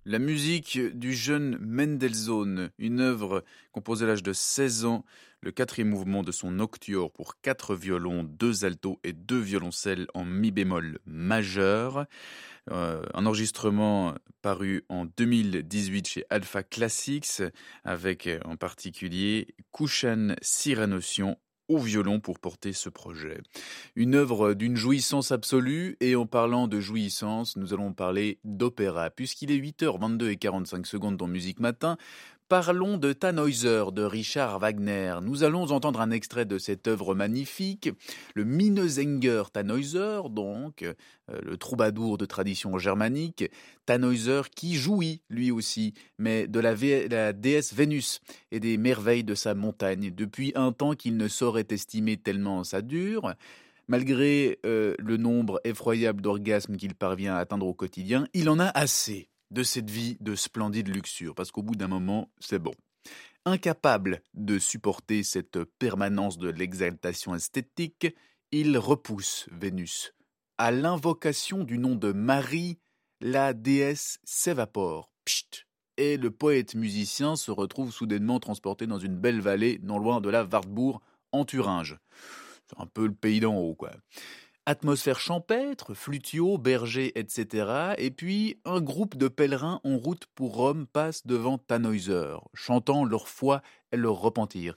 La musique du jeune Mendelssohn, une œuvre composée à l'âge de 16 ans, le quatrième mouvement de son Nocturne pour 4 violons, 2 altos et 2 violoncelles en mi bémol majeur. Un enregistrement paru en 2018 chez Alpha Classics avec en particulier Kushan Siranossian au violon pour porter ce projet. Une œuvre d'une jouissance absolue, et en parlant de jouissance, nous allons parler d'opéra. Puisqu'il est 8h22 et 45 secondes dans Musique Matin, parlons de Tannhäuser de Richard Wagner. Nous allons entendre un extrait de cette œuvre magnifique, le Minnesänger Tannhäuser, donc le troubadour de tradition germanique, Tannhäuser qui jouit lui aussi, mais de la déesse Vénus et des merveilles de sa montagne, depuis un temps qu'il ne saurait estimer tellement ça dure. Malgré le nombre effroyable d'orgasmes qu'il parvient à atteindre au quotidien, il en a assez de cette vie de splendide luxure, parce qu'au bout d'un moment, c'est bon. Incapable de supporter cette permanence de l'exaltation esthétique, il repousse Vénus. À l'invocation du nom de Marie, la déesse s'évapore. Psst. Et le poète-musicien se retrouve soudainement transporté dans une belle vallée, non loin de la Wartburg, en Thuringe. C'est un peu le pays d'en haut, quoi. Atmosphère champêtre, flutio, berger, etc. Et puis, un groupe de pèlerins en route pour Rome passe devant Tannhäuser, chantant leur foi et leur repentir.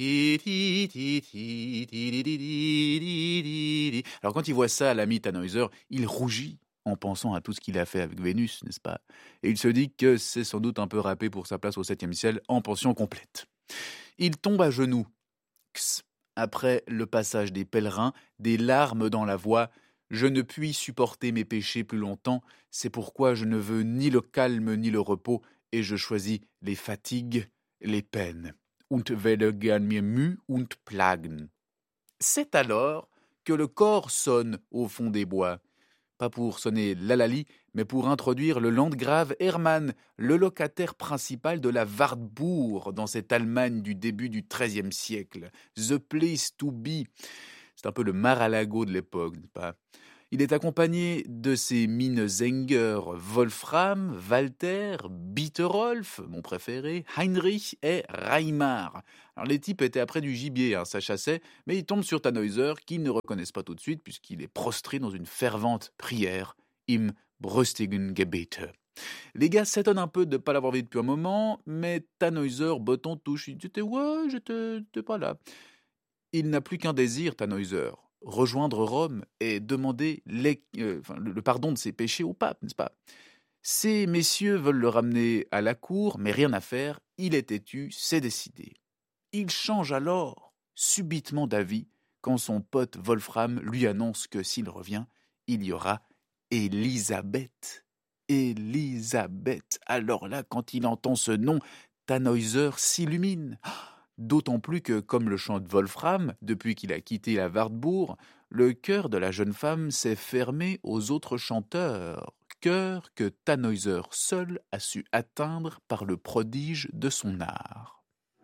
Alors quand il voit ça, l'ami Tannhäuser, il rougit en pensant à tout ce qu'il a fait avec Vénus, n'est-ce pas? Et il se dit que c'est sans doute un peu râpé pour sa place au 7e ciel en pension complète. Il tombe à genoux. Après le passage des pèlerins, des larmes dans la voix, « Je ne puis supporter mes péchés plus longtemps, c'est pourquoi je ne veux ni le calme ni le repos, et je choisis les fatigues, les peines. Und werde gern mir Müh und Plagen. » C'est alors que le cor sonne au fond des bois. Pas pour sonner l'alali, mais pour introduire le landgrave Hermann, le locataire principal de la Wartburg dans cette Allemagne du début du XIIIe siècle. The place to be. C'est un peu le Mar-a-Lago de l'époque, n'est-ce pas? Il est accompagné de ses Minnesänger Wolfram, Walter, Bitterolf, mon préféré, Heinrich et Reimar. Alors les types étaient après du gibier, ça chassait, mais ils tombent sur Tannhäuser qu'ils ne reconnaissent pas tout de suite puisqu'il est prostré dans une fervente prière, im brüstigen Gebete. Les gars s'étonnent un peu de ne pas l'avoir vu depuis un moment, mais Tannhäuser botte en touche. Il dit « Ouais, j'étais pas là ». Il n'a plus qu'un désir, Tannhäuser, rejoindre Rome et demander le pardon de ses péchés au pape, n'est-ce pas? Ces messieurs veulent le ramener à la cour, mais rien à faire, il est têtu, c'est décidé. Il change alors subitement d'avis quand son pote Wolfram lui annonce que s'il revient, il y aura Élisabeth. Élisabeth. Alors là, quand il entend ce nom, Tannhäuser s'illumine. D'autant plus que, comme le chante Wolfram, depuis qu'il a quitté la Wartburg, le cœur de la jeune femme s'est fermé aux autres chanteurs, cœur que Tannhäuser seul a su atteindre par le prodige de son art.